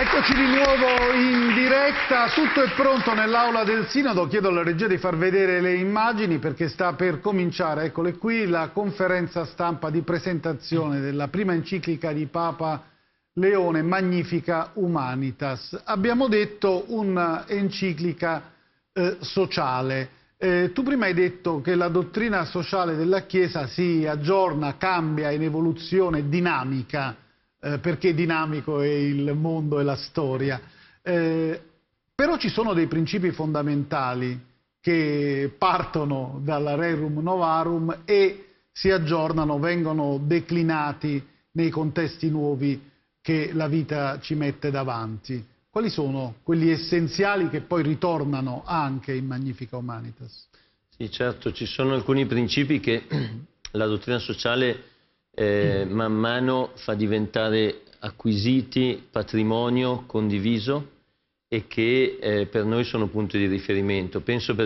Eccoci di nuovo in diretta, tutto è pronto nell'aula del Sinodo. Chiedo alla regia di far vedere le immagini perché sta per cominciare, eccole qui, la conferenza stampa di presentazione della prima enciclica di Papa Leone, Magnificat Humanitas. Abbiamo detto un'enciclica sociale. Tu prima hai detto che la dottrina sociale della Chiesa si aggiorna, cambia, in evoluzione, dinamica. Perché dinamico è il mondo e la storia. Però ci sono dei principi fondamentali che partono dalla Rerum Novarum e si aggiornano, vengono declinati nei contesti nuovi che la vita ci mette davanti. Quali sono quelli essenziali che poi ritornano anche in Magnificat Humanitas? Sì, certo, ci sono alcuni principi che la dottrina sociale man mano fa diventare acquisiti, patrimonio condiviso e che per noi sono punti di riferimento. Penso per